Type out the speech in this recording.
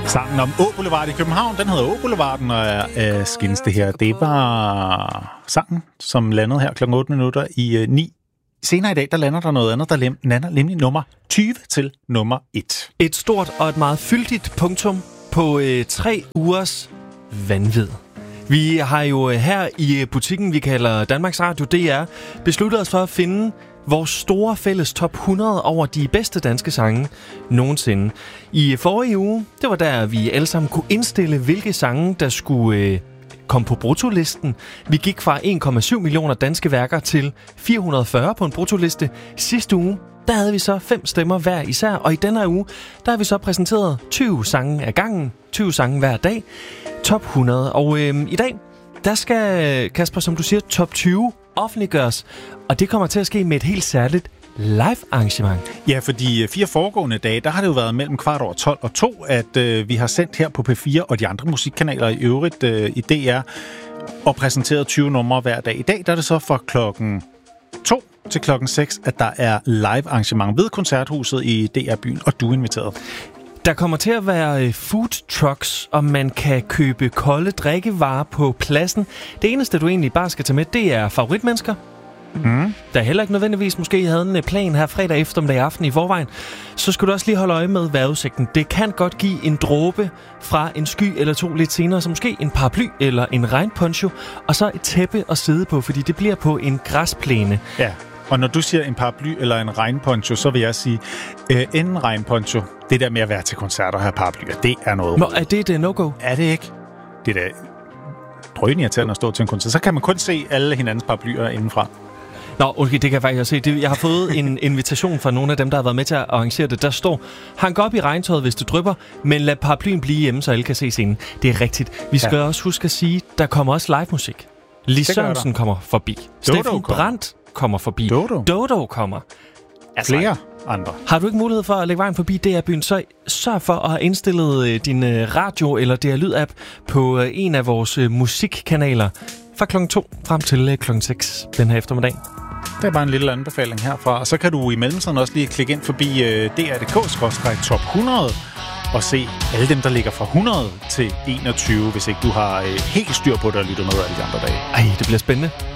Sangen om Åboulevard i København, den hedder Åboulevarden og er skins det her. Det var sangen, som landede her kl. 8 minutter i 9. Senere i dag, der lander der noget andet, der lander nemlig nummer 20 til nummer 1. Et stort og et meget fyldigt punktum på 3 ugers vanvid. Vi har jo her i butikken, vi kalder Danmarks Radio DR, besluttet os for at finde vores store fælles top 100 over de bedste danske sange nogensinde. I forrige uge, det var der, vi alle sammen kunne indstille, hvilke sange, der skulle komme på bruttolisten. Vi gik fra 1,7 millioner danske værker til 440 på en bruttoliste. Sidste uge, der havde vi så 5 stemmer hver især, og i denne her uge, der har vi så præsenteret 20 sange ad gangen, 20 sange hver dag, top 100. Og i dag, der skal, Kasper, som du siger, top 20 offentliggøres, og det kommer til at ske med et helt særligt live-arrangement. Ja, for de 4 foregående dage, der har det jo været mellem 12:15 og 2, at vi har sendt her på P4 og de andre musikkanaler i øvrigt i DR og præsenteret 20 numre hver dag. I dag der er det så fra klokken 2 til klokken 6, at der er live-arrangement ved Koncerthuset i DR-byen, og du er inviteret. Der kommer til at være food trucks, og man kan købe kolde drikkevarer på pladsen. Det eneste, du egentlig bare skal tage med, det er favoritmennesker. Der er heller ikke nødvendigvis, måske I havde en plan her fredag eftermiddag aften i forvejen, så skulle du også lige holde øje med vejrudsigten. Det kan godt give en dråbe fra en sky eller 2 lidt senere, så måske en paraply eller en regnponcho, og så et tæppe at sidde på, fordi det bliver på en græsplæne. Ja, og når du siger en paraply eller en regnponcho, så vil jeg sige, en regnponcho, det der med at være til koncerter og have paraplyer, det er noget. Nå, er det et no-go? Er det ikke? Det er da drønirriterende at stå til en koncert. Så kan man kun se alle hinandens paraplyer indenfra. Nå, okay, det kan jeg faktisk se. Jeg har fået en invitation fra nogle af dem, der har været med til at arrangere det. Der står, hang op i regntøjet, hvis det drypper, men lad paraplyen blive hjemme, så alle kan se scenen. Det er rigtigt. Vi skal også huske at sige, der kommer også live musik. Lis Sørensen kommer forbi. Steffen Brandt kommer forbi. Dodo kommer. Altså, flere andre. Har du ikke mulighed for at lægge vejen forbi DR-byen, så sørg for at have indstillet din radio eller DR-lyd-app på en af vores musikkanaler fra klokken 2 frem til klokken 6 den her eftermiddag. Det er bare en lille anbefaling herfra. Og så kan du i mellemtiden også lige klikke ind forbi dr.dk/top 100 og se alle dem, der ligger fra 100 til 21, hvis ikke du har helt styr på det og lytter med alle de andre dage. Ej, det bliver spændende.